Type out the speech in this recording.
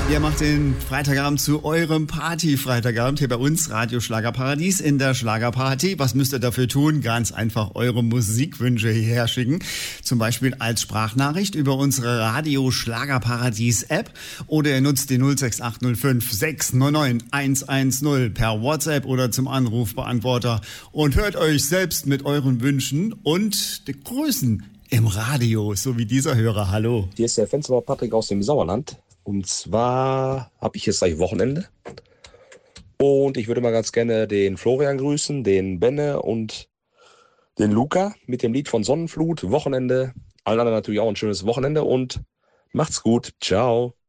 Ihr macht den Freitagabend zu eurem Party-Freitagabend hier bei uns, Radio Schlagerparadies in der Schlagerparty. Was müsst ihr dafür tun? Ganz einfach eure Musikwünsche hierher schicken. Zum Beispiel als Sprachnachricht über unsere Radio Schlagerparadies App oder ihr nutzt die 06805 699 110 per WhatsApp oder zum Anrufbeantworter und hört euch selbst mit euren Wünschen und die Grüßen im Radio, so wie dieser Hörer. Hallo. Hier ist der Fensterbauer Patrick aus dem Sauerland. Und zwar habe ich jetzt gleich Wochenende. Und ich würde mal ganz gerne den Florian grüßen, den Benne und den Luca mit dem Lied von Sonnenflut. Wochenende. Allen anderen natürlich auch ein schönes Wochenende und macht's gut. Ciao.